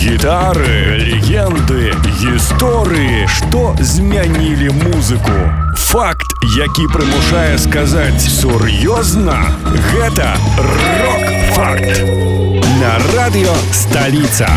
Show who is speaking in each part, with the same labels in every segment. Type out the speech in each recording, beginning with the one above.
Speaker 1: Гітары, легенды, гісторыі, што змянілі музыку. Факт, які прымушае сказаць сур'ёзна, гэта рок-факт. На радыё Сталіца.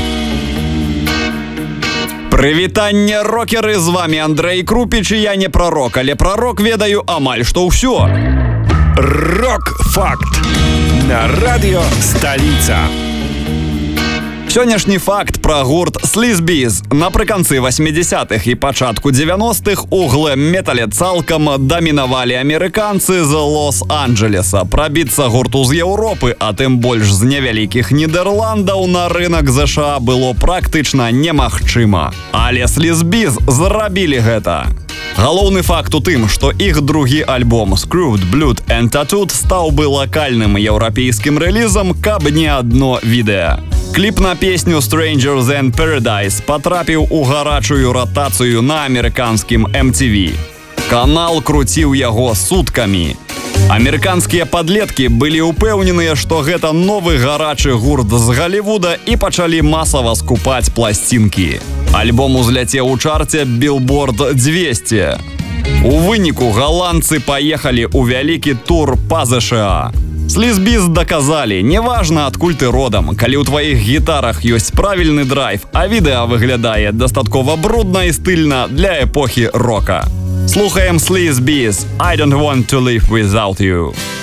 Speaker 2: Прывітанне, рокеры, з вами Андрей Крупіч, і я не пророк, але пророк ведаю амаль што ўсё.
Speaker 1: Рок-факт. На радыё Сталіца.
Speaker 2: Сённяшні факт пра гурт Sleaze Bees. Напрыканцы 80-х і пачатку 90-х у глэм-метале цалкам дамінавалі амерыканцы з Лос-Анджелеса. Прабіцца гурту з Еўропы, а тым больш з невялікіх Нідерландаў на рынак ЗША было практычна немагчыма. Але Sleaze Bees зрабілі гэта. Галоўны факт у тым, што іх другі альбом Screwed, Blood and Tattooed стаў бы лакальным еўрапейскім рэлізам, каб не адно відэа. Кліп на песню Stranger Than Paradise патрапіў у гарачую ратацыю на амерыканскім MTV. Канал круціў яго суткамі. Амерыканскія падлеткі былі ўпэўненыя, што гэта новы гарачы гурт з Галівуда і пачалі масава скупаць пласцінкі. Альбом узляцеў у чарце Billboard 200. У выніку галандцы паехалі ў вялікі тур па ЗША. Sleaze Bees доказалі, неважна адкуль ты родам, калі ў тваіх гітарах ёсць правільны драйв, а відэа выглядае дастаткова брудна і стыльна для эпохі рока. Слухаем Sleaze Bees, I don't want to live without you.